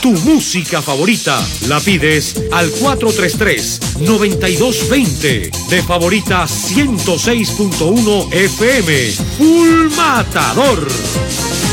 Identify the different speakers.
Speaker 1: Tu música favorita la pides al 433-9220. De Favorita 106.1 FM. Full Matador.